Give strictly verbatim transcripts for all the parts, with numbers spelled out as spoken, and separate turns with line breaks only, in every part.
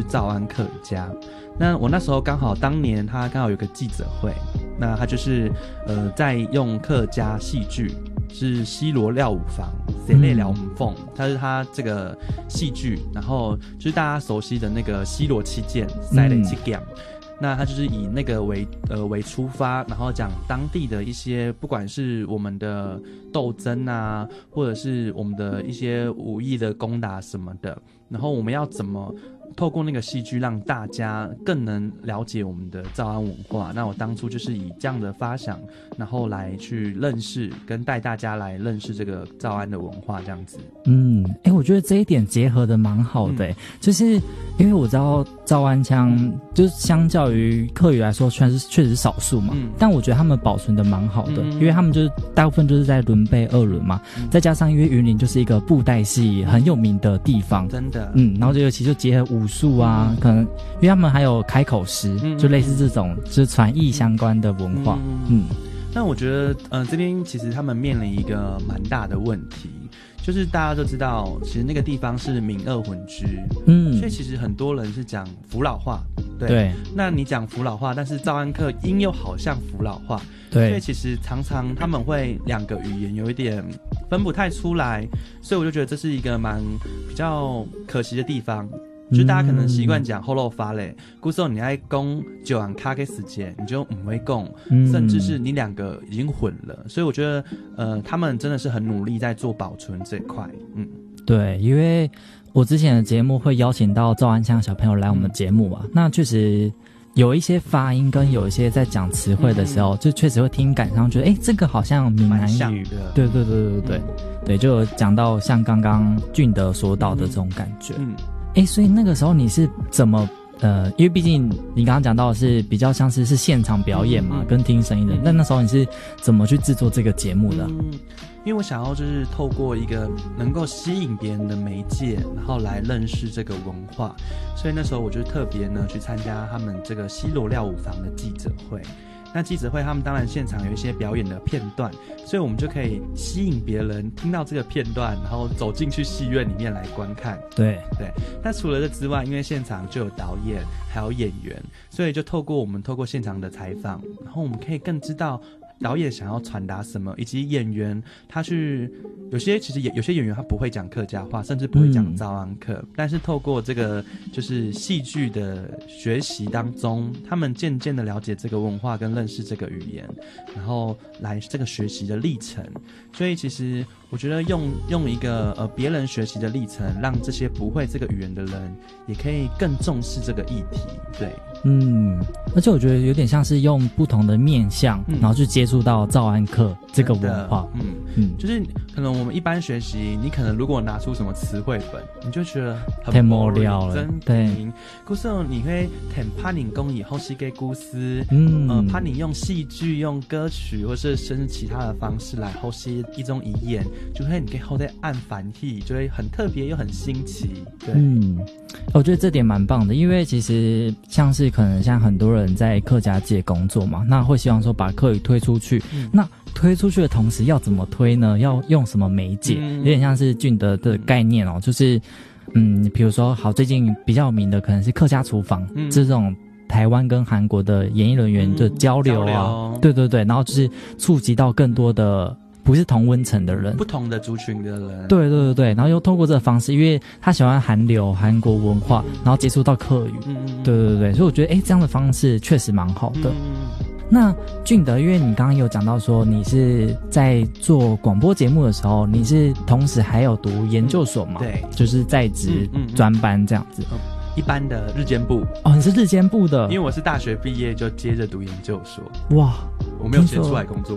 赵安客家。那我那时候刚好当年他刚好有个记者会，那他就是呃在用客家戏剧，是西罗廖五房谁泪廖五凤，它是他这个戏剧，然后就是大家熟悉的那个西罗七剑塞雷七剑。那他就是以那个为呃为出发，然后讲当地的一些，不管是我们的斗争啊，或者是我们的一些武艺的攻打什么的，然后我们要怎么透过那个戏剧让大家更能了解我们的赵安文化。那我当初就是以这样的发想，然后来去认识跟带大家来认识这个赵安的文化这样子。
嗯，哎、欸，我觉得这一点结合的蛮好的、欸嗯，就是因为我知道赵安腔、嗯、就是相较于客语来说，确实确实是少数嘛、嗯，但我觉得他们保存的蛮好的、嗯，因为他们就是大部分就是在伦贝二轮嘛、嗯，再加上因为云林就是一个布袋戏很有名的地方，
真的，
嗯，然后就尤其就结合武术啊、嗯，可能因为他们还有开口诗、嗯，就类似这种就是传艺相关的文化，嗯。嗯
那我觉得，呃，这边其实他们面临一个蛮大的问题，就是大家都知道，其实那个地方是闽二混居，嗯，所以其实很多人是讲福佬话，对。对那你讲福佬话，但是赵安客音又好像福佬话，对，所以其实常常他们会两个语言有一点分不太出来，所以我就觉得这是一个蛮比较可惜的地方。就是大家可能习惯讲后漏发嘞，古时候你爱讲九行卡给时间，你就不会讲，甚至是你两个已经混了，所以我觉得，呃，他们真的是很努力在做保存这一块，嗯，
对，因为我之前的节目会邀请到赵安腔小朋友来我们节目嘛，嗯、那确实有一些发音跟有一些在讲词汇的时候，嗯、就确实会听感上觉得，哎，这个好像闽南语的，对对对对对对，嗯、对，就有讲到像刚刚俊德说到的这种感觉，嗯。嗯哎，所以那个时候你是怎么呃，因为毕竟你刚刚讲到的是比较像是是现场表演嘛，嗯、跟听声音的，那那时候你是怎么去制作这个节目的？
嗯，因为我想要就是透过一个能够吸引别人的媒介，然后来认识这个文化，所以那时候我就特别呢去参加他们这个西罗廖五房的记者会。那记者会他们当然现场有一些表演的片段，所以我们就可以吸引别人听到这个片段，然后走进去戏院里面来观看。
对
对。那除了这之外，因为现场就有导演还有演员，所以就透过我们透过现场的采访，然后我们可以更知道导演想要传达什么，以及演员他去有些其实有些演员他不会讲客家话，甚至不会讲赵安客、嗯，但是透过这个就是戏剧的学习当中，他们渐渐的了解这个文化跟认识这个语言，然后来这个学习的历程。所以其实我觉得用用一个呃别人学习的历程，让这些不会这个语言的人也可以更重视这个议题。对，
嗯，而且我觉得有点像是用不同的面向，嗯、然后去接触到赵安客这个文化。嗯
嗯，就是可能我们一般学习，你可能如果拿出什么词汇本，你就觉得很
太无聊了。
真
对，
故事你会很怕你公以后是给故事，嗯，呃，怕你用戏剧、用歌曲，或是甚至其他的方式来后是一种语言，就会你可以后在按繁体，就会很特别又很新奇。对，
嗯，我觉得这点蛮棒的，因为其实像是可能像很多人在客家界工作嘛，那会希望说把客语推出去，嗯、那推出去的同时要怎么推呢？要用什么媒介？嗯、有点像是俊德的概念哦，就是嗯，比如说好，最近比较有名的可能是客家厨房，嗯、这种台湾跟韩国的演艺人员的交流啊，嗯、交流对对对，然后就是触及到更多的。不是同温层的人，
不同的族群的人，
对对对对，然后又透过这个方式，因为他喜欢韩流、韩国文化，然后接触到客语，嗯嗯，对对对，所以我觉得，哎，这样的方式确实蛮好的。嗯、那俊德，因为你刚刚有讲到说，你是在做广播节目的时候，你是同时还有读研究所嘛？
对，
就是在职专班这样子。嗯嗯嗯
一般的日间部
哦，你是日间部的，
因为我是大学毕业就接着读研究所。
哇，
我没有先出来工作。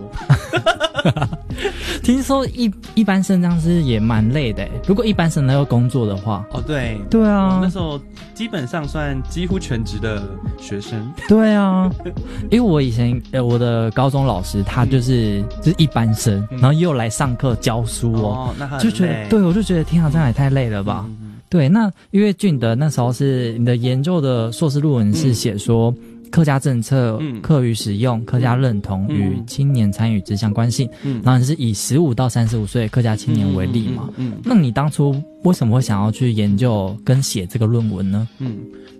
听说一一般生这样是也蛮累的，如果一般生能有工作的话，
哦对，
对啊，
那时候基本上算几乎全职的学生。
对啊，因为我以前呃我的高中老师他就是、嗯、就是一般生，然后又来上课教书哦，
哦那他
就觉得对我就觉得天啊，这样也太累了吧。嗯对，那因为俊德那时候是你的研究的硕士论文是写说客家政策、嗯、客语使用、客家认同与青年参与之相关性，嗯，然后是以十五到三十五岁客家青年为例嘛，嗯，嗯，嗯，那你当初为什么会想要去研究跟写这个论文呢？
嗯，